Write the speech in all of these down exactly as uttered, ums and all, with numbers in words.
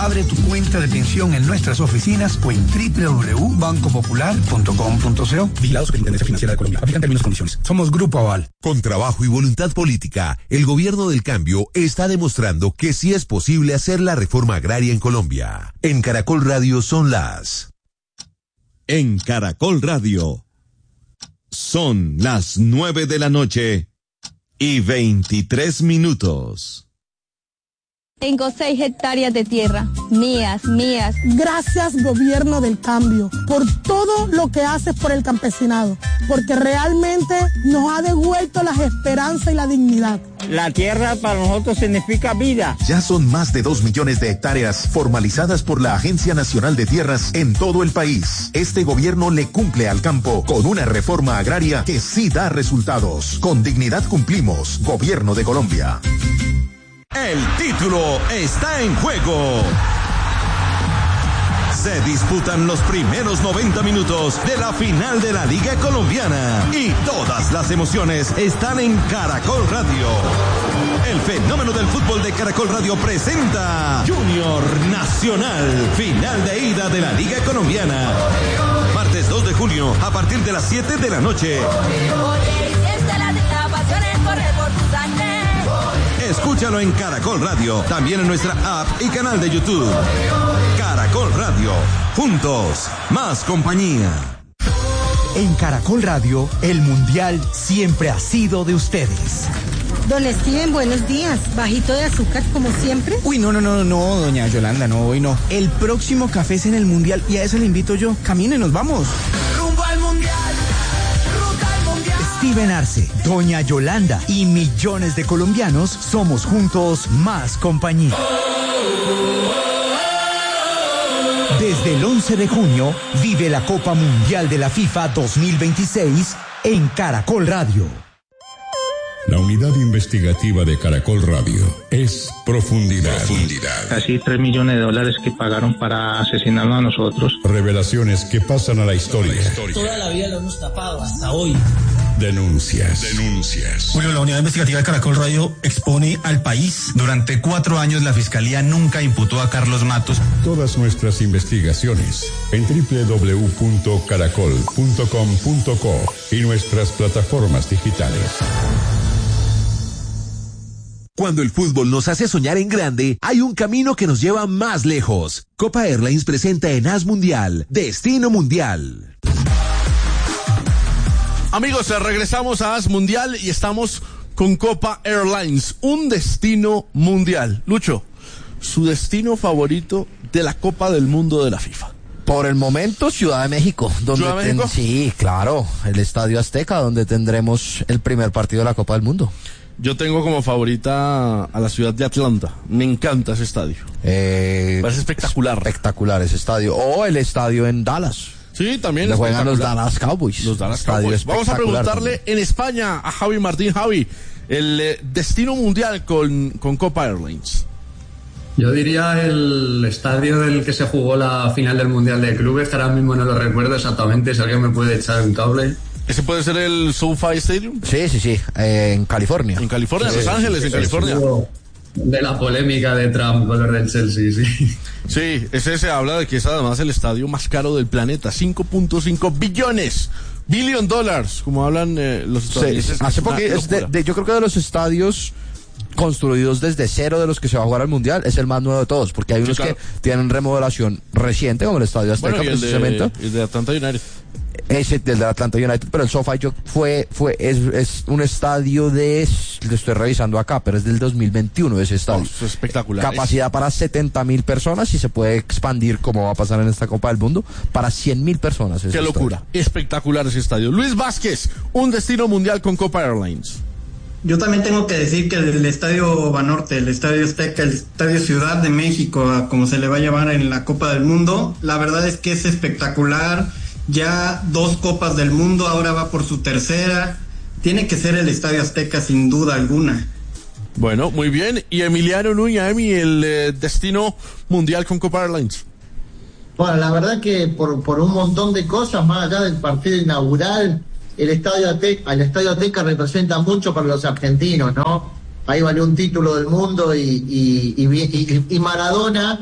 Abre tu cuenta de pensión en nuestras oficinas o en doble u doble u doble u punto banco popular punto com punto co. Vigilado Superintendencia Financiera de Colombia. Aplican términos y condiciones. Somos Grupo Aval. Con trabajo y voluntad política, el gobierno del cambio está demostrando que sí es posible hacer la reforma agraria en Colombia. En Caracol Radio son las... En Caracol Radio son las nueve de la noche y veintitrés minutos. Tengo seis hectáreas de tierra, mías, mías. Gracias, gobierno del cambio, por todo lo que haces por el campesinado, porque realmente nos ha devuelto las esperanzas y la dignidad. La tierra para nosotros significa vida. Ya son más de dos millones de hectáreas formalizadas por la Agencia Nacional de Tierras en todo el país. Este gobierno le cumple al campo con una reforma agraria que sí da resultados. Con dignidad cumplimos, Gobierno de Colombia. El título está en juego. Se disputan los primeros noventa minutos de la final de la Liga Colombiana y todas las emociones están en Caracol Radio. El fenómeno del fútbol de Caracol Radio presenta Junior Nacional, final de ida de la Liga Colombiana. Martes dos de junio a partir de las siete de la noche. Escúchalo en Caracol Radio, también en nuestra app y canal de YouTube. Caracol Radio, juntos, más compañía. En Caracol Radio, el Mundial siempre ha sido de ustedes. Don Steven, buenos días. ¿Bajito de azúcar como siempre? Uy, no, no, no, no, doña Yolanda, no, hoy no. El próximo café es en el Mundial y a eso le invito yo. Camine, nos vamos. Rumbo al Mundial. Steven Arce, doña Yolanda y millones de colombianos somos juntos más compañía. Desde el once de junio vive la Copa Mundial de la FIFA dos mil veintiséis en Caracol Radio. La unidad investigativa de Caracol Radio es Profundidad. Profundidad. Casi tres millones de dólares que pagaron para asesinarnos a nosotros. Revelaciones que pasan a la historia. A la historia. Toda la vida lo hemos tapado hasta hoy. Denuncias. Denuncias. Bueno, la unidad investigativa de Caracol Radio expone al país. Durante cuatro años la Fiscalía nunca imputó a Carlos Matos. Todas nuestras investigaciones en doble u doble u doble u punto caracol punto com punto co y nuestras plataformas digitales. Cuando el fútbol nos hace soñar en grande, hay un camino que nos lleva más lejos. Copa Airlines presenta en As Mundial, Destino Mundial. Amigos, regresamos a As Mundial y estamos con Copa Airlines, un destino mundial. Lucho, su destino favorito de la Copa del Mundo de la FIFA. Por el momento, Ciudad de México. Donde ¿Ciudad de México? Ten... Sí, claro, el Estadio Azteca, donde tendremos el primer partido de la Copa del Mundo. Yo tengo como favorita a la ciudad de Atlanta. Me encanta ese estadio. Eh, Parece espectacular. Espectacular ese estadio. O el estadio en Dallas. Sí, también. Le juegan los Dallas Cowboys. Los Dallas Cowboys. Vamos a preguntarle también en España a Javi Martín. Javi, el eh, destino mundial con, con Copa Airlines. Yo diría el estadio del que se jugó la final del Mundial de Clubes, que ahora mismo no lo recuerdo exactamente, si alguien me puede echar un cable. ¿Ese puede ser el SoFi Stadium? Sí, sí, sí, eh, en California. En California, sí, Los Ángeles, sí, en sí, California. De la polémica de Trump con los del Chelsea, sí. Sí, ese se habla de que es además el estadio más caro del planeta, cinco punto cinco billones, billion dólares, como hablan eh, los estadounidenses. Sí, hace poco, es de, de, yo creo que de los estadios construidos desde cero de los que se va a jugar al Mundial es el más nuevo de todos, porque hay unos sí, claro. que tienen remodelación reciente, como el Estadio Azteca, bueno, y el precisamente. De, el de Atlanta United. Ese del de Atlanta United, pero el SoFi yo fue fue es, es un estadio de, lo estoy revisando acá, pero es del dos mil veintiuno ese estadio. Oh, es espectacular. Capacidad para setenta mil personas y se puede expandir, como va a pasar en esta Copa del Mundo, para cien mil personas. Qué locura, estadio. Espectacular ese estadio. Luis Vázquez, un destino mundial con Copa Airlines. Yo también tengo que decir que el Estadio Banorte, el Estadio Azteca, el Estadio Ciudad de México, como se le va a llamar en la Copa del Mundo, la verdad es que es espectacular. Ya dos Copas del Mundo, ahora va por su tercera. Tiene que ser el Estadio Azteca sin duda alguna. Bueno, muy bien. Y Emiliano Nuña, Emi, el eh, destino mundial con Copa Airlines. Bueno, la verdad que por, por un montón de cosas, más allá del partido inaugural, el Estadio Azteca, el Estadio Azteca representa mucho para los argentinos, ¿no? Ahí valió un título del mundo y, y, y, y, y Maradona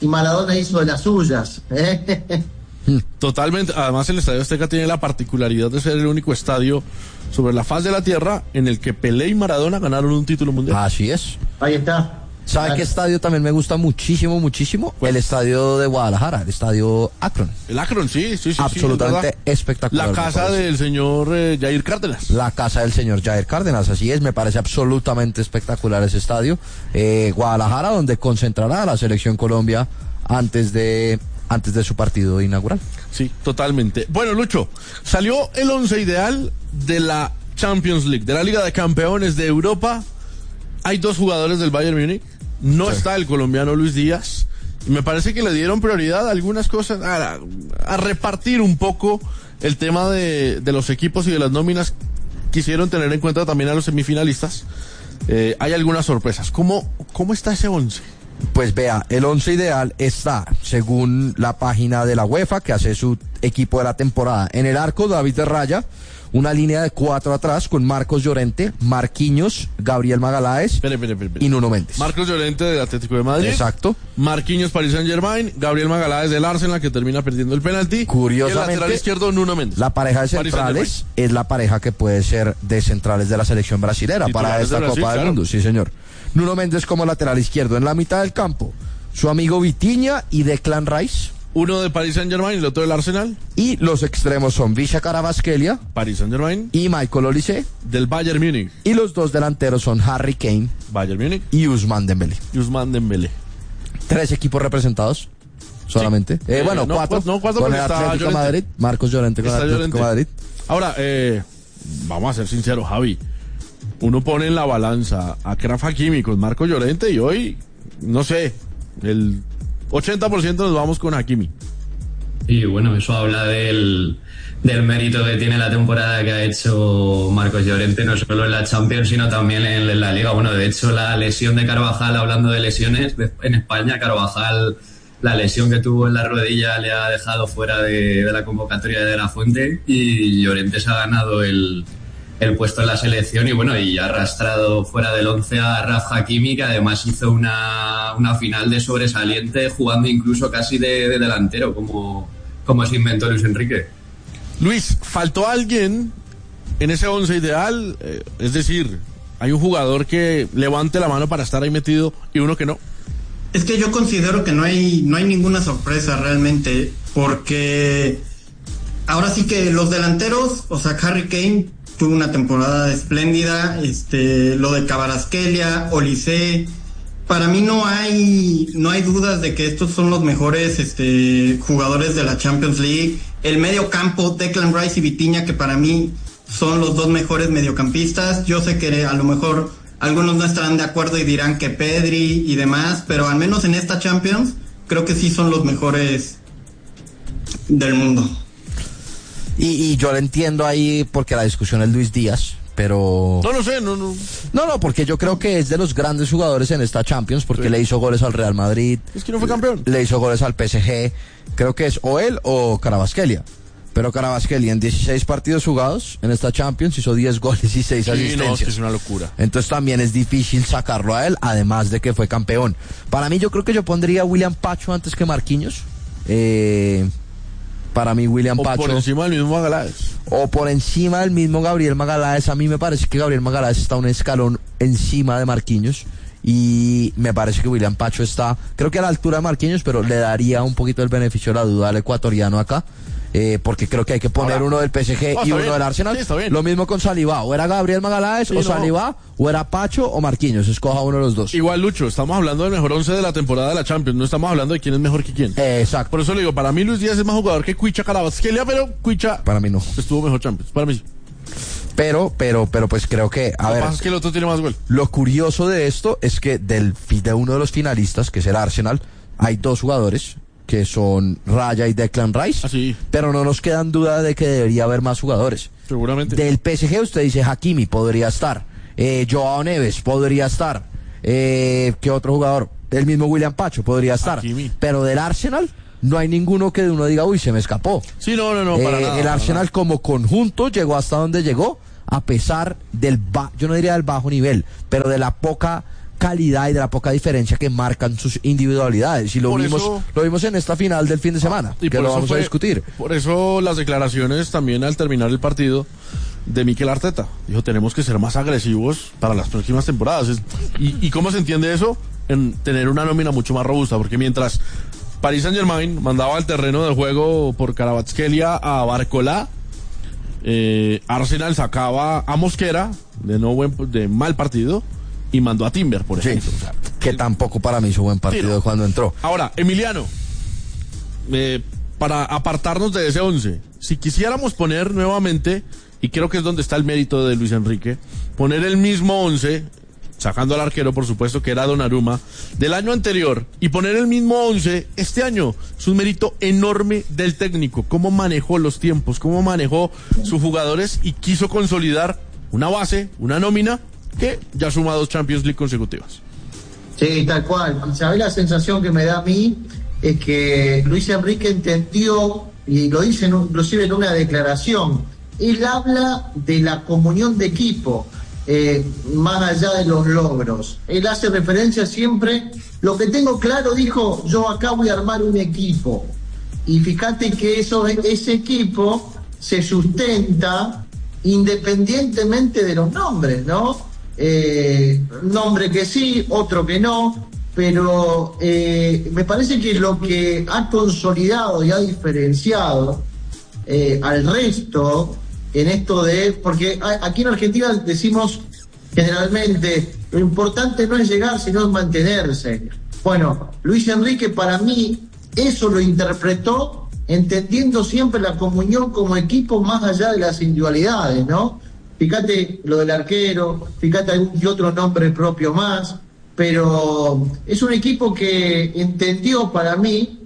y Maradona hizo de las suyas. ¿eh? Totalmente. Además, el Estadio Azteca tiene la particularidad de ser el único estadio sobre la faz de la tierra en el que Pelé y Maradona ganaron un título mundial. Así es. Ahí está. ¿Sabe Claro. qué estadio también me gusta muchísimo, muchísimo? El estadio de Guadalajara, el estadio Akron. El Akron, sí, sí, sí. Absolutamente sí, es espectacular. La casa del señor eh, Jair Cárdenas. La casa del señor Jair Cárdenas, así es, me parece absolutamente espectacular ese estadio. Eh, Guadalajara, donde concentrará a la selección Colombia antes de antes de su partido inaugural. Sí, totalmente. Bueno, Lucho, salió el once ideal de la Champions League, de la Liga de Campeones de Europa. Hay dos jugadores del Bayern Múnich. No sí. está el colombiano Luis Díaz. Y me parece que le dieron prioridad a algunas cosas, a, a repartir un poco el tema de, de los equipos y de las nóminas. Quisieron tener en cuenta también a los semifinalistas. Eh, hay algunas sorpresas. ¿Cómo, cómo está ese once? Pues vea, el once ideal está, según la página de la UEFA, que hace su equipo de la temporada. En el arco, David de Raya, una línea de cuatro atrás con Marcos Llorente, Marquinhos, Gabriel Magaláes espere, espere, espere, espere. y Nuno Méndez. Marcos Llorente del Atlético de Madrid. Exacto. Marquinhos, Paris Saint-Germain, Gabriel Magaláes del Arsenal, que termina perdiendo el penalti. Curiosamente, y el lateral izquierdo, Nuno Méndez. La pareja de centrales es la pareja que puede ser de centrales de la selección brasilera para esta Brasil, Copa del claro. Mundo, sí señor. Nuno Méndez como lateral izquierdo. En la mitad del campo, su amigo Vitinha y Declan Rice. Uno de Paris Saint-Germain y el otro del Arsenal. Y los extremos son Visca Kvaratskhelia, Paris Saint-Germain, y Michael Olise, del Bayern Múnich. Y los dos delanteros son Harry Kane, Bayern Múnich, y Ousmane Dembélé. Ousmane Dembélé. Tres equipos representados solamente. Sí. Eh, bueno, eh, no, cuatro. No, cuatro con el Atlético de Madrid, Marcos Llorente con el Atlético de Madrid. Ahora, eh, vamos a ser sinceros, Javi. Uno pone en la balanza a Achraf Hakimi con Marcos Llorente y hoy, no sé, el ochenta por ciento nos vamos con Hakimi. Y bueno, eso habla del, del mérito que tiene la temporada que ha hecho Marcos Llorente, no solo en la Champions, sino también en, en la Liga. Bueno, de hecho, la lesión de Carvajal, hablando de lesiones, de, en España, Carvajal, la lesión que tuvo en la rodilla le ha dejado fuera de, de la convocatoria de La Fuente, y Llorente se ha ganado el, el puesto en la selección y bueno, y ha arrastrado fuera del once a Achraf Hakimi, que además hizo una, una final de sobresaliente, jugando incluso casi de, de delantero, como, como se inventó Luis Enrique. Luis, ¿faltó alguien en ese once ideal? Eh, es decir, ¿hay un jugador que levante la mano para estar ahí metido y uno que no? Es que yo considero que no hay, no hay ninguna sorpresa realmente, porque ahora sí que los delanteros, o sea, Harry Kane tuvo una temporada espléndida, este, lo de Kvaratskhelia, Olise, para mí no hay, no hay dudas de que estos son los mejores, este, jugadores de la Champions League. El medio campo, Declan Rice y Vitinha, que para mí son los dos mejores mediocampistas. Yo sé que a lo mejor algunos no estarán de acuerdo y dirán que Pedri y demás, pero al menos en esta Champions creo que sí son los mejores del mundo. Y, y yo lo entiendo ahí porque la discusión es Luis Díaz, pero... No lo sé, no, no. No, no, porque yo creo que es de los grandes jugadores en esta Champions, porque sí. le hizo goles al Real Madrid. Es que no fue campeón. Le hizo goles al P S G. Creo que es o él o Kvaratskhelia. Pero Kvaratskhelia en dieciséis partidos jugados en esta Champions hizo diez goles y seis sí, asistencias. No, es que es una locura. Entonces también es difícil sacarlo a él, además de que fue campeón. Para mí yo creo que yo pondría a William Pacho antes que Marquinhos. Eh... Para mí William o Pacho. por encima del mismo Magaláes. O por encima del mismo Gabriel Magaláes. A mí me parece que Gabriel Magaláes está un escalón encima de Marquinhos. Y me parece que William Pacho está, creo que a la altura de Marquinhos, pero le daría un poquito el beneficio de la duda al ecuatoriano acá. Eh, porque creo que hay que poner Ahora, uno del P S G no, y uno bien. del Arsenal. Sí, lo mismo con Saliba. O era Gabriel Magaláes, sí, o no. Saliba, o era Pacho o Marquinhos. Escoja uno de los dos. Igual, Lucho, estamos hablando del mejor once de la temporada de la Champions. No estamos hablando de quién es mejor que quién. Eh, exacto. Por eso le digo, para mí Luis Díaz es más jugador que Cuicha Kvaratskhelia, pero Cuicha... Para mí no. Estuvo mejor Champions. Para mí sí. Pero, pero, pero pues creo que... A lo ver, que pasa es que el otro tiene más gol. Lo curioso de esto es que del, de uno de los finalistas, que es el Arsenal, hay dos jugadores que son Raya y Declan Rice, ah, sí. pero no nos quedan duda de que debería haber más jugadores. Seguramente. Del P S G usted dice Hakimi podría estar, eh, Joao Neves podría estar, eh, ¿qué otro jugador? El mismo William Pacho podría estar, Hakimi. Pero del Arsenal no hay ninguno que uno diga, uy, se me escapó. Sí, no, no, no, para eh, nada, el Arsenal para nada. como conjunto llegó hasta donde llegó, a pesar del, ba- yo no diría del bajo nivel, pero de la poca calidad y de la poca diferencia que marcan sus individualidades. Y lo Por vimos eso- lo vimos en esta final del fin de semana, Y que por lo eso vamos fue- a discutir. Por eso las declaraciones también al terminar el partido de Mikel Arteta. Dijo, tenemos que ser más agresivos para las próximas temporadas. Es- ¿Y, y cómo se entiende eso? En tener una nómina mucho más robusta, porque mientras Paris Saint-Germain mandaba al terreno de juego por Kvaratskhelia a Barcola, eh, Arsenal sacaba a Mosquera de no buen, de mal partido y mandó a Timber, por ejemplo. Sí, O sea, que tampoco para mí hizo buen partido Sí, no. cuando entró. ahora, Emiliano, eh, para apartarnos de ese once, si quisiéramos poner nuevamente, y creo que es donde está el mérito de Luis Enrique, poner el mismo once, sacando al arquero, por supuesto, que era Donnarumma, del año anterior, y poner el mismo once este año, es un mérito enorme del técnico, cómo manejó los tiempos, cómo manejó sus jugadores y quiso consolidar una base, una nómina, que ya suma dos Champions League consecutivas. Sí, tal cual. ¿Sabés la sensación que me da a mí? Es que Luis Enrique entendió, y lo dice en un- inclusive en una declaración, él habla de la comunión de equipo, eh, más allá de los logros. Él hace referencia siempre, lo que tengo claro, dijo, yo acá voy a armar un equipo. Y fíjate que eso, ese equipo se sustenta independientemente de los nombres, ¿no? Eh, nombre que sí, otro que no, pero eh, me parece que lo que ha consolidado y ha diferenciado eh, al resto en esto de, porque a- aquí en Argentina decimos generalmente, lo importante no es llegar, sino es mantenerse. Bueno, Luis Enrique para mí eso lo interpretó entendiendo siempre la comunión como equipo más allá de las individualidades, ¿no? Fíjate lo del arquero, fíjate algún que otro nombre propio más, pero es un equipo que entendió para mí,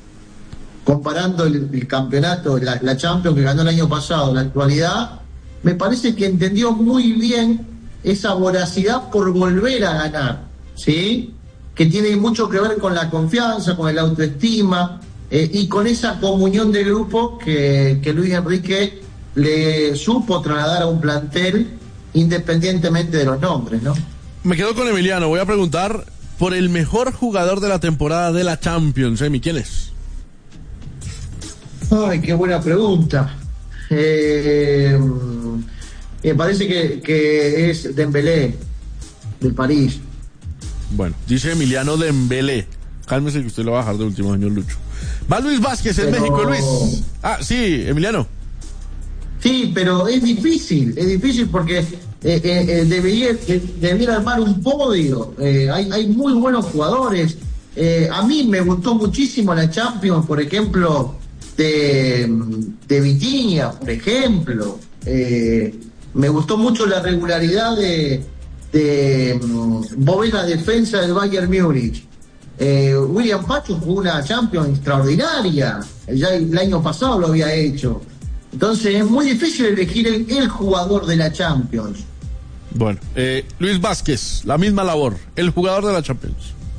comparando el, el campeonato, la, la Champions que ganó el año pasado, la actualidad, me parece que entendió muy bien esa voracidad por volver a ganar, ¿sí? Que tiene mucho que ver con la confianza, con el autoestima eh, y con esa comunión de grupo que, que Luis Enrique le supo trasladar a un plantel independientemente de los nombres, ¿no? Me quedo con Emiliano, voy a preguntar por el mejor jugador de la temporada de la Champions, Emi, ¿quién es? Ay, qué buena pregunta. Eh, me parece que, que es Dembélé, del París. Bueno, dice Emiliano Dembélé. Cálmese que usted lo va a bajar de último, señor Lucho. Va Luis Vázquez en Pero- México, Luis. Ah, sí, Emiliano. Sí, pero es difícil, es difícil porque eh, eh, eh, debería, eh, debería armar un podio. Eh, hay, hay muy buenos jugadores. Eh, a mí me gustó muchísimo la Champions, por ejemplo, de, de Vitinha, por ejemplo. Eh, me gustó mucho la regularidad de, de mm, vos ves la defensa del Bayern Múnich. Eh, William Pacho jugó una Champions extraordinaria. Ya el año pasado lo había hecho. Entonces es muy difícil elegir el, el jugador de la Champions. Bueno, eh, Luis Vázquez, la misma labor, el jugador de la Champions.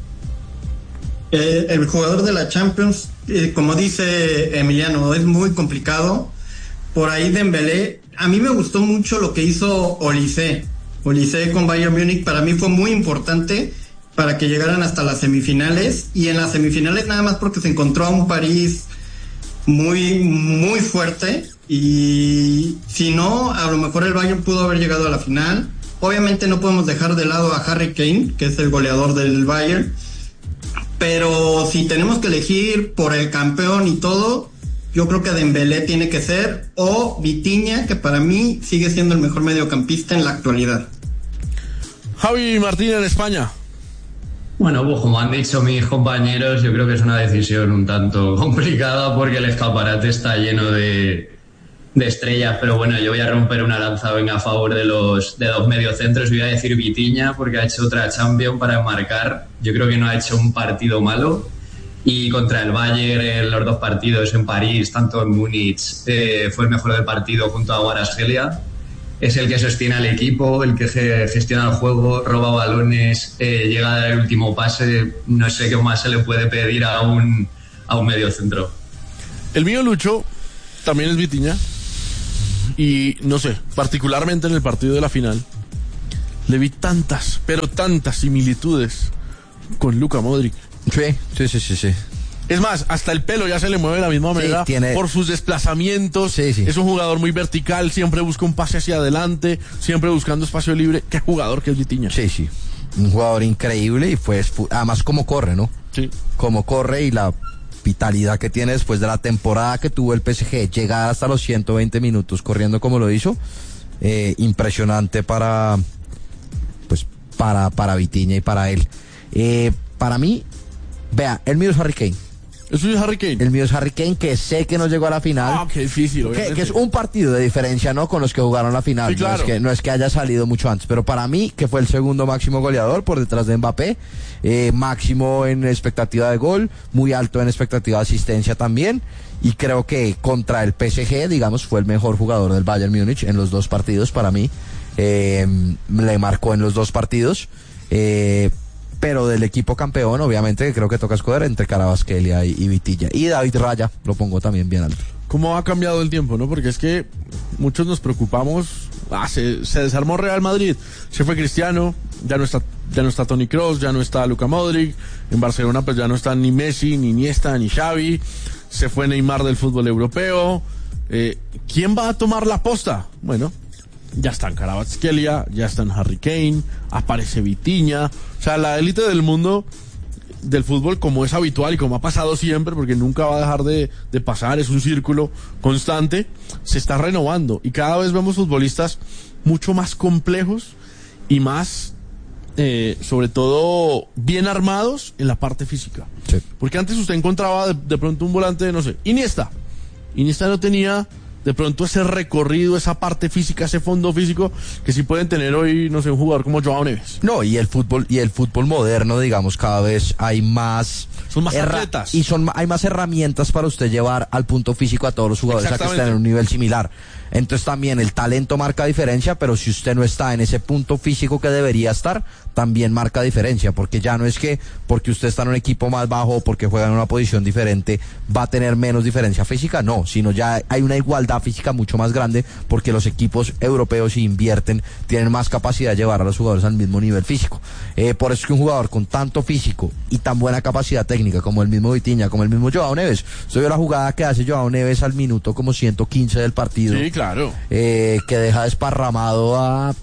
Eh, el jugador de la Champions, eh, como dice Emiliano, es muy complicado. Por ahí Dembélé, a mí me gustó mucho lo que hizo Olise. Olise con Bayern Múnich para mí fue muy importante para que llegaran hasta las semifinales, y en las semifinales nada más porque se encontró a un París muy, muy fuerte, y si no, a lo mejor el Bayern pudo haber llegado a la final. Obviamente no podemos dejar de lado a Harry Kane, que es el goleador del Bayern, pero si tenemos que elegir por el campeón y todo, yo creo que Dembélé tiene que ser, o Vitinha, que para mí sigue siendo el mejor mediocampista en la actualidad. Javi Martín en España. Bueno, pues como han dicho mis compañeros, yo creo que es una decisión un tanto complicada porque el escaparate está lleno de, de estrellas, pero bueno, yo voy a romper una lanza venga, a favor de los de dos mediocentros y voy a decir Vitinha porque ha hecho otra Champions para enmarcar. Yo creo que no ha hecho un partido malo, y contra el Bayern en los dos partidos en París, tanto en Múnich, eh, fue el mejor del partido junto a Kvaratskhelia. Es el que sostiene al equipo, el que ge- gestiona el juego, roba balones, eh, llega a dar el último pase. No sé qué más se le puede pedir a un, a un mediocentro. El mío, Lucho, también es Vitinha. Y no sé, particularmente en el partido de la final, le vi tantas, pero tantas similitudes con Luka Modric. Sí, sí, sí, sí, sí. Es más, hasta el pelo ya se le mueve de la misma manera, sí, tiene... por sus desplazamientos. Sí, sí. Es un jugador muy vertical, siempre busca un pase hacia adelante, siempre buscando espacio libre. Qué jugador que es Vitinha. Sí, sí. Un jugador increíble y pues además cómo corre, ¿no? Sí. Cómo corre y la vitalidad que tiene después de la temporada que tuvo el P S G, llegar hasta los ciento veinte minutos corriendo como lo hizo. Eh, impresionante para pues para para Vitinha y para él. Eh, para mí, vea, el mío es Harry Kane. ¿Eso es Harry Kane? El mío es Harry Kane, que sé que no llegó a la final. Ah, qué difícil. Que, que es un partido de diferencia, ¿no? Con los que jugaron la final. Sí, claro. No es que, no es que haya salido mucho antes, pero para mí, que fue el segundo máximo goleador por detrás de Mbappé, eh, máximo en expectativa de gol, muy alto en expectativa de asistencia también, y creo que contra el P S G, digamos, fue el mejor jugador del Bayern Múnich en los dos partidos para mí. Eh, le marcó en los dos partidos. Eh, pero del equipo campeón, obviamente, creo que toca escoger entre Kvaratskhelia y, y Vitinha. Y David Raya, lo pongo también bien alto. ¿Cómo ha cambiado el tiempo, no? Porque es que muchos nos preocupamos. Ah, se, se desarmó Real Madrid, se fue Cristiano, ya no está, ya no está Toni Kroos, ya no está Luka Modric. En Barcelona pues ya no están ni Messi, ni Iniesta, ni Xavi. Se fue Neymar del fútbol europeo. Eh, ¿Quién va a tomar la posta? Bueno, ya están Kvaratskhelia, ya están Harry Kane, aparece Vitinha. O sea, la élite del mundo del fútbol, como es habitual y como ha pasado siempre, porque nunca va a dejar de, de pasar, es un círculo constante, se está renovando. Y cada vez vemos futbolistas mucho más complejos y más, eh, sobre todo, bien armados en la parte física. Sí. Porque antes usted encontraba de, de pronto un volante, no sé, Iniesta. Iniesta no tenía de pronto ese recorrido, esa parte física, ese fondo físico que sí pueden tener hoy, no sé, un jugador como Joao Neves. No, y el fútbol, y el fútbol moderno, digamos, cada vez hay más... Son más herra- atletas. Y son, hay más herramientas para usted llevar al punto físico a todos los jugadores a que estén en un nivel similar. Entonces también el talento marca diferencia, pero si usted no está en ese punto físico que debería estar, también marca diferencia, porque ya no es que porque usted está en un equipo más bajo o porque juega en una posición diferente va a tener menos diferencia física, no, sino ya hay una igualdad física mucho más grande porque los equipos europeos, si invierten, tienen más capacidad de llevar a los jugadores al mismo nivel físico. Eh, por eso es que un jugador con tanto físico y tan buena capacidad técnica como el mismo Vitinha, como el mismo Joao Neves, usted vio la jugada que hace Joao Neves al minuto como ciento quince del partido. Sí, claro. Eh, que deja desparramado a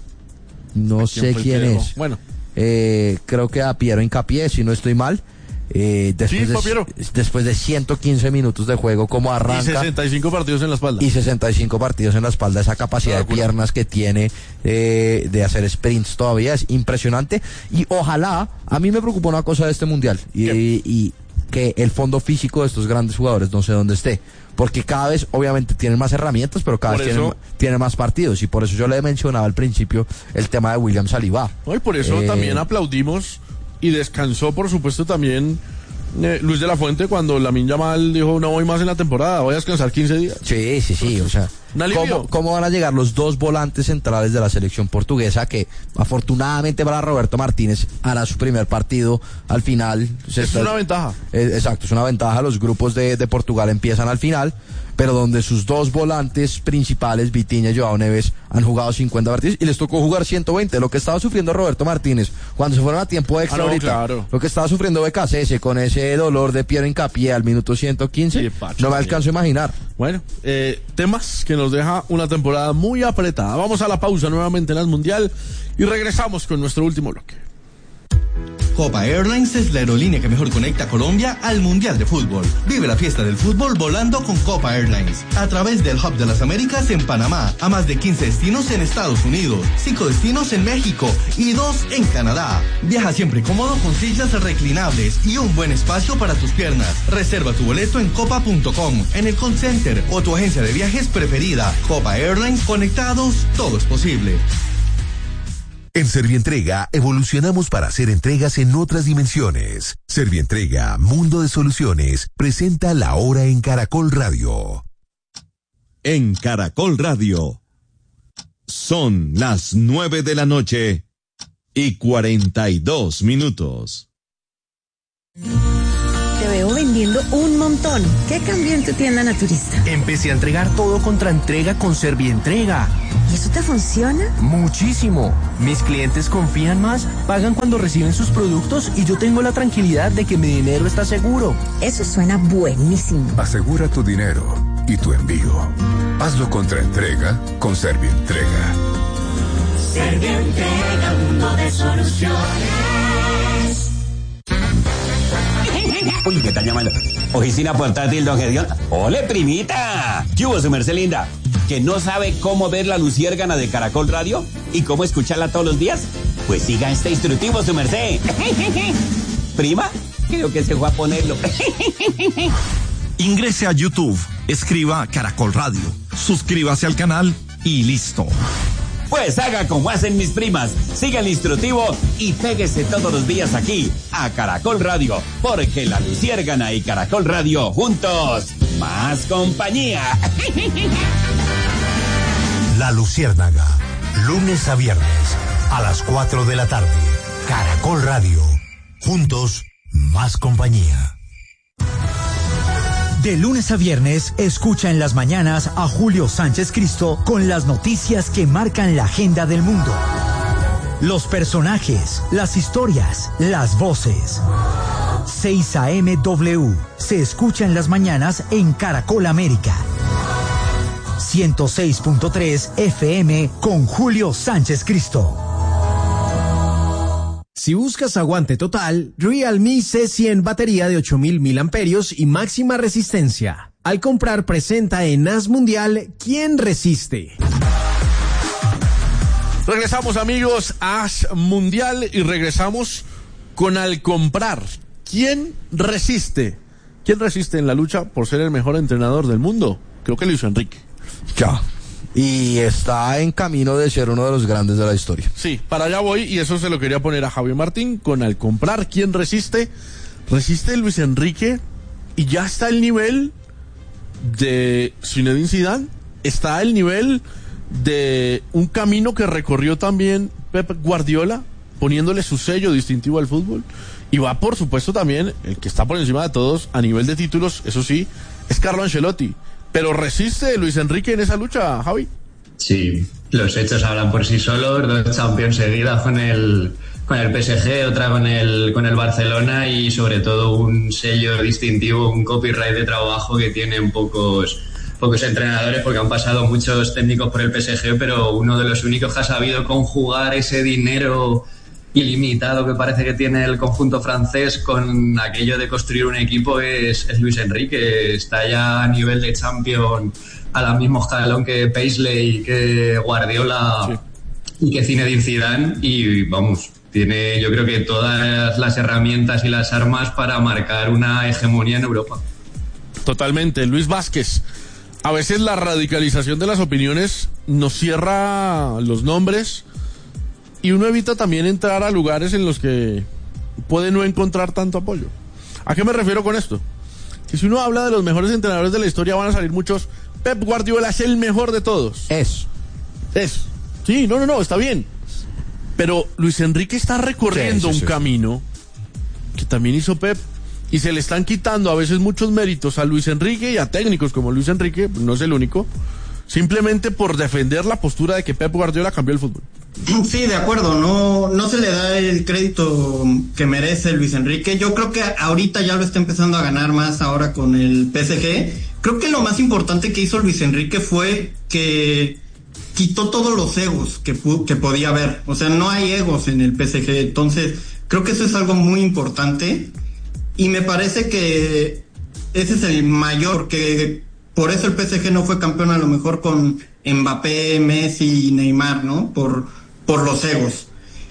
no sé quién es. Bueno. Eh, creo que a Piero Hincapié, si no estoy mal. Eh, después, sí, de, después de ciento quince minutos de juego, como arranca. Y sesenta y cinco partidos en la espalda. Y sesenta y cinco partidos en la espalda. Esa capacidad de piernas que tiene eh, de hacer sprints todavía es impresionante. Y ojalá, a mí me preocupa una cosa de este mundial. Y, y, y que el fondo físico de estos grandes jugadores no sé dónde esté. Porque cada vez, obviamente, tienen más herramientas, pero cada por vez eso, tienen, tienen más partidos. Y por eso yo le mencionaba al principio el tema de William Saliba. No, y por eso eh, también aplaudimos y descansó, por supuesto, también eh, Luis de la Fuente cuando Lamine Yamal dijo no voy más en la temporada, voy a descansar quince días. Sí, sí, sí, o sea, ¿cómo, ¿cómo van a llegar los dos volantes centrales de la selección portuguesa que afortunadamente para Roberto Martínez hará su primer partido al final? Es está, una ventaja. Eh, exacto, es una ventaja, los grupos de, de Portugal empiezan al final, pero donde sus dos volantes principales, Vitinha y Joao Neves, han jugado cincuenta partidos y les tocó jugar ciento veinte, lo que estaba sufriendo Roberto Martínez cuando se fueron a tiempo extra ah, no, ahorita, claro. Lo que estaba sufriendo B K C S con ese dolor de Piero Hincapié al minuto ciento quince, sí, Pacho, no me alcanzo a imaginar. Bueno, eh, temas que nos deja una temporada muy apretada. Vamos a la pausa nuevamente en el Mundial y regresamos con nuestro último bloque. Copa Airlines es la aerolínea que mejor conecta a Colombia al Mundial de Fútbol. Vive la fiesta del fútbol volando con Copa Airlines. A través del Hub de las Américas en Panamá, a más de quince destinos en Estados Unidos, cinco destinos en México y dos en Canadá. Viaja siempre cómodo con sillas reclinables y un buen espacio para tus piernas. Reserva tu boleto en copa punto com, en el call center o tu agencia de viajes preferida. Copa Airlines, conectados, todo es posible. En Servientrega evolucionamos para hacer entregas en otras dimensiones. Servientrega, Mundo de Soluciones, presenta La Hora en Caracol Radio. En Caracol Radio. Son las nueve de la noche y cuarenta y dos minutos. Te veo venir. vendiendo un montón. ¿Qué cambió en tu tienda naturista? Empecé a entregar todo contra entrega con Servientrega. ¿Y eso te funciona? Muchísimo. Mis clientes confían más, pagan cuando reciben sus productos y yo tengo la tranquilidad de que mi dinero está seguro. Eso suena buenísimo. Asegura tu dinero y tu envío. Hazlo contra entrega con Servientrega. Servientrega, mundo de soluciones. Uy, ¿qué están llamando? Oficina portátil, don Gedión. ¡Ole, primita! ¿Qué hubo, su merced linda? ¿Que no sabe cómo ver la luciérgana de Caracol Radio? ¿Y cómo escucharla todos los días? Pues siga este instructivo, su merced. ¿Prima? Creo que se fue a ponerlo. Ingrese a YouTube, escriba Caracol Radio, suscríbase al canal y listo. Pues haga como hacen mis primas, siga el instructivo y péguese todos los días aquí a Caracol Radio, porque la luciérgana y Caracol Radio juntos, más compañía. La Luciérnaga, lunes a viernes a las cuatro de la tarde. Caracol Radio, juntos, más compañía. De lunes a viernes, escucha en las mañanas a Julio Sánchez Cristo con las noticias que marcan la agenda del mundo. Los personajes, las historias, las voces. seis A M W se escucha en las mañanas en Caracol América. ciento seis punto tres F M con Julio Sánchez Cristo. Si buscas aguante total, Realme C cien batería de ocho mil miliamperios y máxima resistencia. Al comprar presenta en As Mundial ¿Quién resiste? Regresamos, amigos, a As Mundial y regresamos con Al comprar ¿Quién resiste? ¿Quién resiste en la lucha por ser el mejor entrenador del mundo? Creo que Luis Enrique. Ya. Y está en camino de ser uno de los grandes de la historia. Sí, para allá voy y eso se lo quería poner a Javier Martín con Al comprar ¿Quién resiste? Resiste Luis Enrique y ya está el nivel de Zinedine Zidane, está el nivel de un camino que recorrió también Pep Guardiola, poniéndole su sello distintivo al fútbol, y va por supuesto también el que está por encima de todos a nivel de títulos, eso sí, es Carlo Ancelotti. Pero resiste Luis Enrique en esa lucha, Javi. Sí, los hechos hablan por sí solos, dos Champions seguidas con el con el P S G, otra con el con el Barcelona y sobre todo un sello distintivo, un copyright de trabajo que tienen pocos pocos entrenadores, porque han pasado muchos técnicos por el P S G, pero uno de los únicos que ha sabido conjugar ese dinero ilimitado que parece que tiene el conjunto francés con aquello de construir un equipo es, es Luis Enrique. Está ya a nivel de Champions al mismo escalón que Paisley, que Guardiola, sí, y que Zinedine Zidane, y vamos, tiene yo creo que todas las herramientas y las armas para marcar una hegemonía en Europa. Totalmente. Luis Vázquez, a veces la radicalización de las opiniones nos cierra los nombres y uno evita también entrar a lugares en los que puede no encontrar tanto apoyo. ¿A qué me refiero con esto? Que si uno habla de los mejores entrenadores de la historia van a salir muchos. Pep Guardiola es el mejor de todos. Es. Es. Sí, no, no, no, está bien. Pero Luis Enrique está recorriendo sí, sí, un sí, camino que también hizo Pep. Y se le están quitando a veces muchos méritos a Luis Enrique y a técnicos como Luis Enrique, no es el único, simplemente por defender la postura de que Pep Guardiola cambió el fútbol. Sí, de acuerdo, no, no se le da el crédito que merece Luis Enrique. Yo creo que ahorita ya lo está empezando a ganar más ahora con el P S G. Creo que lo más importante que hizo Luis Enrique fue que quitó todos los egos que, que podía haber. O sea, no hay egos en el P S G, entonces creo que eso es algo muy importante y me parece que ese es el mayor, que por eso el P S G no fue campeón a lo mejor con Mbappé, Messi y Neymar, ¿no? Por por los egos.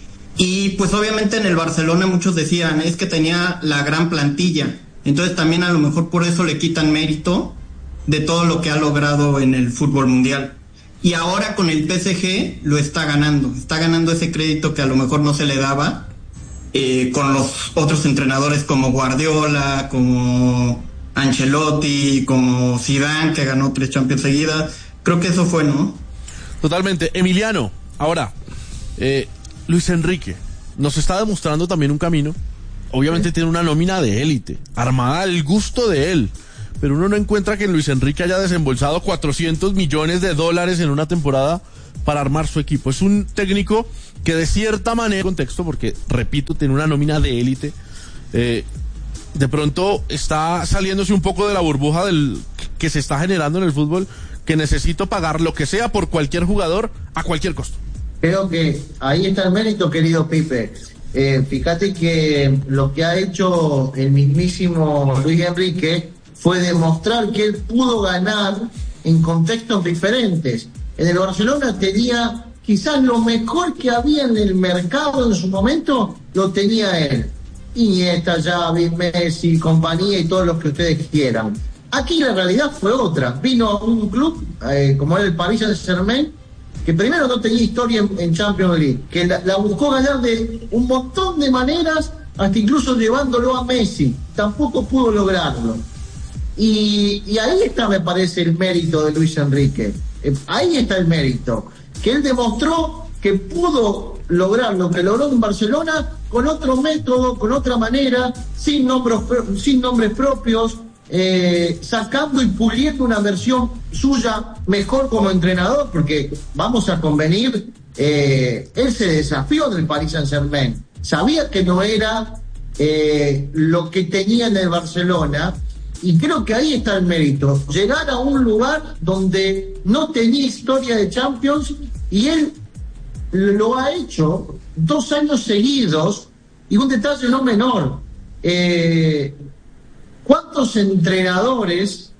Y pues obviamente en el Barcelona muchos decían, es que tenía la gran plantilla, entonces también a lo mejor por eso le quitan mérito de todo lo que ha logrado en el fútbol mundial. Y ahora con el P S G lo está ganando, está ganando ese crédito que a lo mejor no se le daba eh, con los otros entrenadores como Guardiola, como Ancelotti, como Zidane, que ganó tres Champions seguidas. Creo que eso fue, ¿no? Totalmente. Emiliano, ahora, eh, Luis Enrique nos está demostrando también un camino obviamente tiene una nómina de élite, armada al gusto de él, pero uno no encuentra que Luis Enrique haya desembolsado cuatrocientos millones de dólares en una temporada para armar su equipo. Es un técnico que de cierta manera, contexto, porque repito, tiene una nómina de élite, eh, de pronto está saliéndose un poco de la burbuja del que se está generando en el fútbol, que necesito pagar lo que sea por cualquier jugador a cualquier costo. Creo que ahí está el mérito, querido Pipe. Eh, fíjate que lo que ha hecho el mismísimo Luis Enrique fue demostrar que él pudo ganar en contextos diferentes. En el Barcelona tenía quizás lo mejor que había en el mercado en su momento, lo tenía él. Iniesta, Xavi, Messi, compañía y todos los que ustedes quieran. Aquí la realidad fue otra. Vino un club eh, como era el Paris Saint-Germain, que primero no tenía historia en, en Champions League, que la, la buscó ganar de un montón de maneras, hasta incluso llevándolo a Messi. Tampoco pudo lograrlo. Y, y ahí está, me parece, el mérito de Luis Enrique. Eh, ahí está el mérito. Que él demostró que pudo lograr lo que logró en Barcelona con otro método, con otra manera, sin nombres, sin nombres propios, eh, sacando y puliendo una versión suya mejor como entrenador, porque vamos a convenir, eh, él se desafió del Paris Saint-Germain, sabía que no era eh, lo que tenía en el Barcelona, y creo que ahí está el mérito, llegar a un lugar donde no tenía historia de Champions, y él lo ha hecho dos años seguidos. Y un detalle no menor, eh, ¿cuántos entrenadores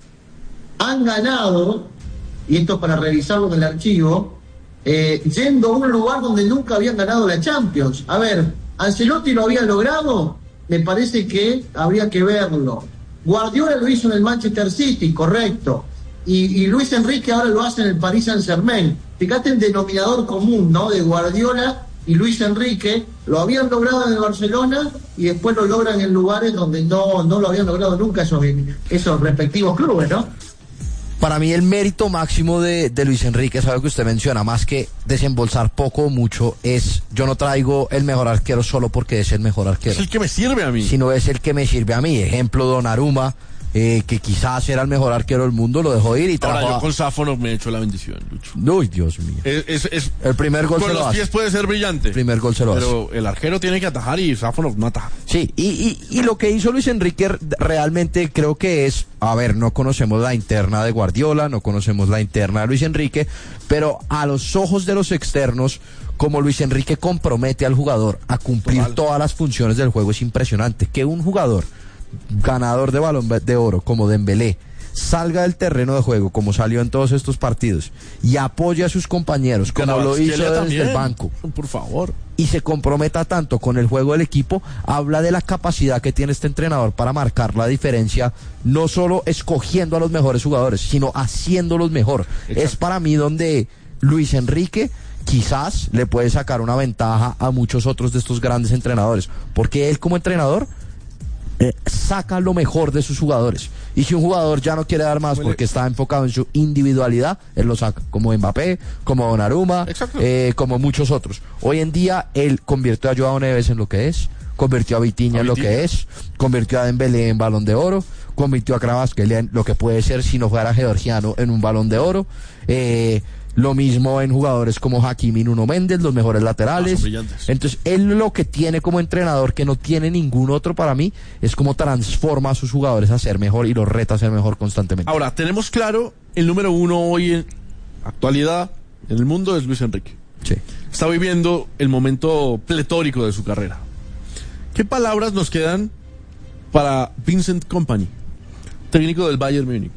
han ganado, y esto para revisarlo en el archivo, eh, yendo a un lugar donde nunca habían ganado la Champions? A ver, ¿Ancelotti lo había logrado? Me parece que habría que verlo. Guardiola lo hizo en el Manchester City, correcto. Y, y Luis Enrique ahora lo hace en el Paris Saint-Germain. Fíjate el denominador común, ¿no? De Guardiola y Luis Enrique, lo habían logrado en el Barcelona y después lo logran en lugares donde no, no lo habían logrado nunca esos, esos respectivos clubes, ¿no? Para mí el mérito máximo de, de Luis Enrique es algo que usted menciona, más que desembolsar poco o mucho, es yo no traigo el mejor arquero solo porque es el mejor arquero. Es el que me sirve a mí. Sino es el que me sirve a mí. Ejemplo, Donnarumma, eh, que quizás era el mejor arquero del mundo, lo dejó ir y trajo. Ahora yo a... con Sáfonov me he hecho la bendición, Lucho. Uy, Dios mío. Es, es, es... El primer gol con se lo los hace. pies puede ser brillante. El primer gol se lo pero hace. el arquero tiene que atajar y Sáfonov no ataja. Sí, y, y, y lo que hizo Luis Enrique realmente creo que es, a ver, no conocemos la interna de Guardiola, no conocemos la interna de Luis Enrique, pero a los ojos de los externos, como Luis Enrique compromete al jugador a cumplir Total. todas las funciones del juego, es impresionante. Que un jugador ganador de Balón de Oro como Dembélé salga del terreno de juego como salió en todos estos partidos y apoye a sus compañeros como lo hizo desde también. el banco, por favor, y se comprometa tanto con el juego del equipo, habla de la capacidad que tiene este entrenador para marcar la diferencia, no solo escogiendo a los mejores jugadores, sino haciéndolos mejor. Exacto. Es para mí donde Luis Enrique quizás le puede sacar una ventaja a muchos otros de estos grandes entrenadores, porque él como entrenador Eh, saca lo mejor de sus jugadores, y si un jugador ya no quiere dar más porque está enfocado en su individualidad, él lo saca, como Mbappé, como Donnarumma, eh, como muchos otros. Hoy en día él convirtió a Joao Neves en lo que es, convirtió a Vitinha en lo que es, convirtió a Dembélé en Balón de Oro, convirtió a Kvaratskhelia en lo que puede ser si no fuera georgiano en un Balón de Oro. eh, Lo mismo en jugadores como Hakimi y Nuno Méndez, los mejores laterales. Ah, entonces, él lo que tiene como entrenador, que no tiene ningún otro para mí, es cómo transforma a sus jugadores a ser mejor y los reta a ser mejor constantemente. Ahora, tenemos claro, el número uno hoy en actualidad en el mundo es Luis Enrique. Sí. Está viviendo el momento pletórico de su carrera. ¿Qué palabras nos quedan para Vincent Kompany, técnico del Bayern Múnich?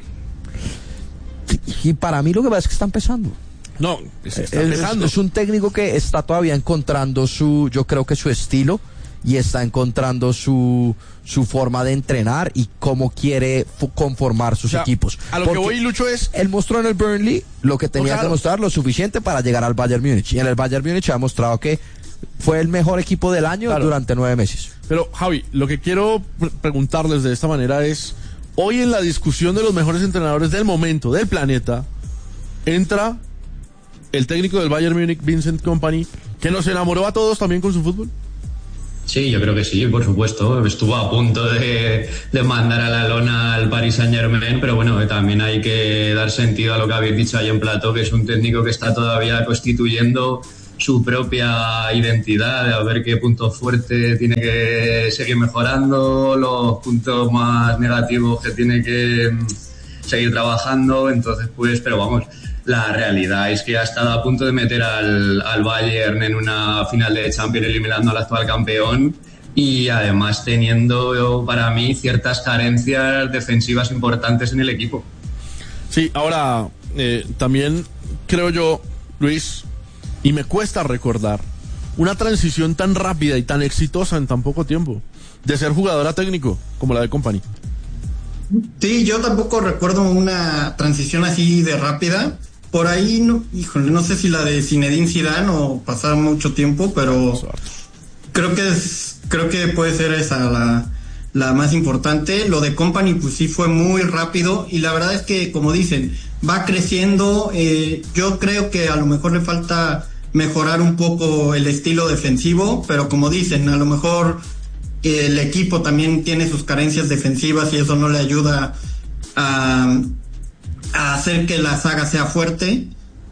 Y para mí lo que pasa es que está empezando. No, está es, empezando. Es un técnico que está todavía encontrando su, yo creo que su estilo, y está encontrando su su forma de entrenar y cómo quiere conformar sus o sea, equipos. A lo Porque que voy, Lucho, es... Él mostró en el Burnley lo que tenía no, claro. que mostrar, lo suficiente para llegar al Bayern Múnich. Y en el Bayern Múnich ha mostrado que fue el mejor equipo del año claro. durante nueve meses. Pero, Javi, lo que quiero preguntarles de esta manera es... Hoy en la discusión de los mejores entrenadores del momento, del planeta, entra el técnico del Bayern Múnich, Vincent Kompany, que nos enamoró a todos también con su fútbol. Sí, yo creo que sí, por supuesto. Estuvo a punto de, de mandar a la lona al Paris Saint-Germain, pero bueno, también hay que dar sentido a lo que habéis dicho ahí en plató, que es un técnico que está todavía constituyendo su propia identidad, a ver qué punto fuerte tiene que seguir mejorando, los puntos más negativos que tiene que seguir trabajando. Entonces, pues, pero vamos, la realidad es que ha estado a punto de meter al, al Bayern en una final de Champions eliminando al actual campeón y además teniendo para mí ciertas carencias defensivas importantes en el equipo. Sí, ahora eh, también creo yo, Luis, y me cuesta recordar una transición tan rápida y tan exitosa en tan poco tiempo de ser jugador a técnico como la de Kompany. Sí, yo tampoco recuerdo una transición así de rápida. Por ahí, no, híjole, no sé si la de Zinedine Zidane o pasar mucho tiempo, pero creo que es, creo que puede ser esa la, la más importante. Lo de Kompany, pues sí fue muy rápido y la verdad es que, como dicen, va creciendo. Eh, yo creo que a lo mejor le falta mejorar un poco el estilo defensivo, pero como dicen, a lo mejor eh, el equipo también tiene sus carencias defensivas y eso no le ayuda a a hacer que la saga sea fuerte,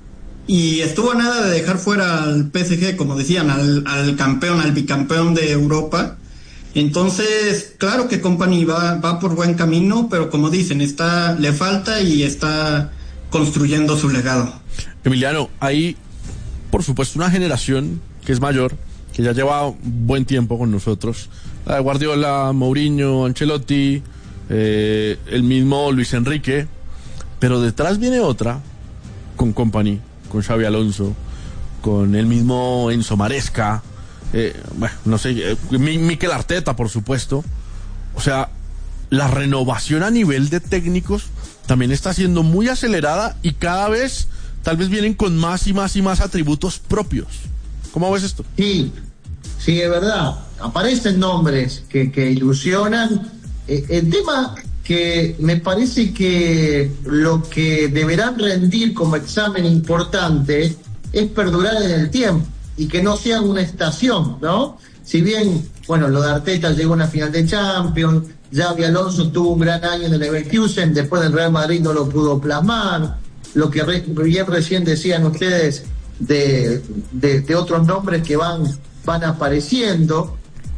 y estuvo a nada de dejar fuera al P S G, como decían, al, al campeón, al bicampeón de Europa. Entonces, claro que Kompany va, va por buen camino, pero como dicen, está, le falta y está construyendo su legado. Emiliano, hay por supuesto una generación que es mayor, que ya lleva buen tiempo con nosotros, la de Guardiola, Mourinho, Ancelotti, eh, el mismo Luis Enrique. Pero detrás viene otra, con Kompany, con Xabi Alonso, con el mismo Enzo Maresca, eh, bueno, no sé, eh, Mikel Arteta, por supuesto. O sea, la renovación a nivel de técnicos también está siendo muy acelerada y cada vez tal vez vienen con más y más y más atributos propios. ¿Cómo ves esto? Sí, sí, es verdad. Aparecen nombres que, que ilusionan. Eh, el tema que me parece que lo que deberán rendir como examen importante es perdurar en el tiempo y que no sea una estación, ¿no? Si bien, bueno, lo de Arteta llegó a una final de Champions, Xabi Alonso tuvo un gran año en el Leverkusen, después del Real Madrid no lo pudo plasmar, lo que re, bien recién decían ustedes de, de, de otros nombres que van, van apareciendo,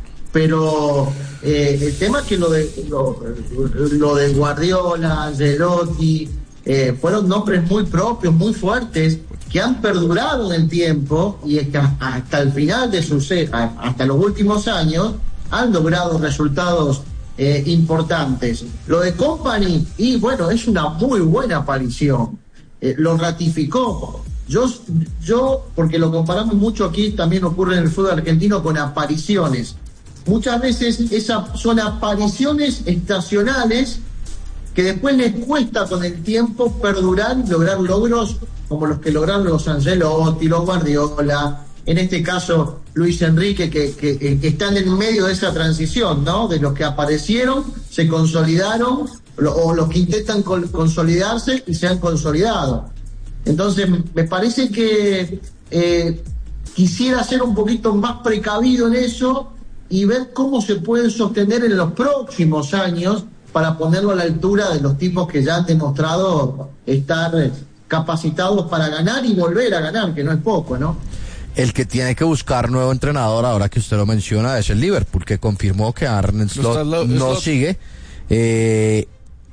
pero eh, el tema es que lo de lo, lo de Guardiola, Ancelotti, eh, fueron nombres muy propios, muy fuertes, que han perdurado en el tiempo y hasta, hasta el final de sus, hasta los últimos años, han logrado resultados eh, importantes. Lo de Kompany, y bueno, es una muy buena aparición, eh, lo ratificó. Yo, yo, porque lo comparamos mucho aquí, también ocurre en el fútbol argentino con apariciones. Muchas veces esas son apariciones estacionales que después les cuesta con el tiempo perdurar y lograr logros como los que lograron los Ancelotti, los Guardiola, en este caso Luis Enrique, que, que, que están en medio de esa transición, ¿no? De los que aparecieron, se consolidaron, lo, o los que intentan col- consolidarse y se han consolidado. Entonces, me parece que eh, quisiera ser un poquito más precavido en eso y ver cómo se pueden sostener en los próximos años para ponerlo a la altura de los tipos que ya han demostrado estar capacitados para ganar y volver a ganar, que no es poco, ¿no? El que tiene que buscar nuevo entrenador, ahora que usted lo menciona, es el Liverpool, que confirmó que Arne Slot no, no sigue. Eh,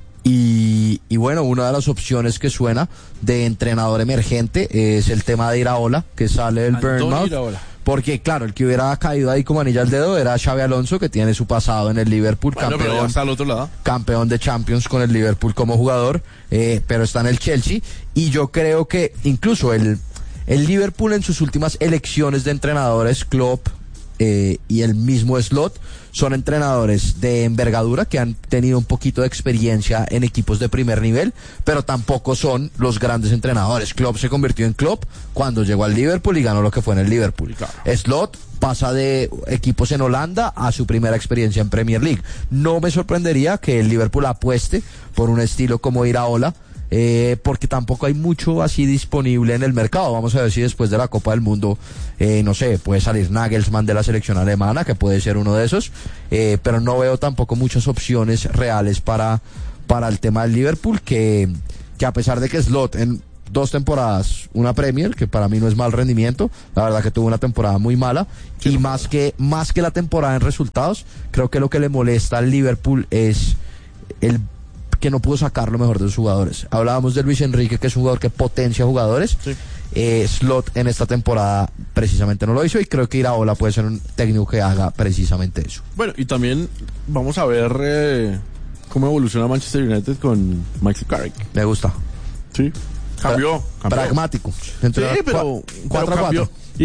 y, y bueno, una de las opciones que suena de entrenador emergente es el tema de Iraola, que sale del Bournemouth. Porque, claro, el que hubiera caído ahí como anilla al dedo era Xabi Alonso, que tiene su pasado en el Liverpool, bueno, campeón, pero ya está al otro lado. Campeón de Champions con el Liverpool como jugador, eh, pero está en el Chelsea. Y yo creo que incluso el, el Liverpool en sus últimas elecciones de entrenadores, Klopp eh, y el mismo Slot, son entrenadores de envergadura que han tenido un poquito de experiencia en equipos de primer nivel, pero tampoco son los grandes entrenadores. Klopp se convirtió en Klopp cuando llegó al Liverpool y ganó lo que fue en el Liverpool. Claro. Slot pasa de equipos en Holanda a su primera experiencia en Premier League. No me sorprendería que el Liverpool apueste por un estilo como Iraola, eh, porque tampoco hay mucho así disponible en el mercado. Vamos a ver si después de la Copa del Mundo, eh, no sé, puede salir Nagelsmann de la selección alemana, que puede ser uno de esos, eh, pero no veo tampoco muchas opciones reales para, para el tema del Liverpool, que, que a pesar de que Slot en dos temporadas, una Premier, que para mí no es mal rendimiento, la verdad que tuvo una temporada muy mala, sí, y no más que, más que la temporada en resultados, creo que lo que le molesta al Liverpool es el que no pudo sacar lo mejor de sus jugadores. Hablábamos de Luis Enrique, que es un jugador que potencia jugadores. Sí. Eh, Slot en esta temporada precisamente no lo hizo, y creo que Iraola puede ser un técnico que haga precisamente eso. Bueno, y también vamos a ver eh, cómo evoluciona Manchester United con Michael Carrick. Me gusta. Sí, cambió. cambió. Pragmático. Sí, pero, cuatro a cuatro.